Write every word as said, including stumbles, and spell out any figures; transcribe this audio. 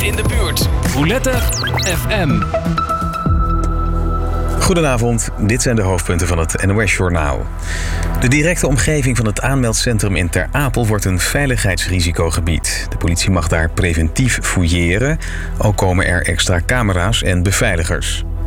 in de buurt. Roulette F M. Goedenavond, dit zijn de hoofdpunten van het N O S-journaal. De directe omgeving van het aanmeldcentrum in Ter Apel wordt een veiligheidsrisicogebied. De politie mag daar preventief fouilleren. Ook komen er extra camera's en beveiligers.